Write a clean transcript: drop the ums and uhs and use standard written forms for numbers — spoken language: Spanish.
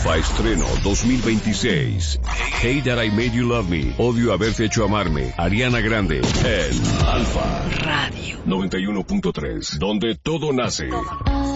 Alfa estreno 2026. Hate That I Made You Love Me. Odio haberte hecho amarme. Ariana Grande en Alfa Radio 91.3, donde todo nace.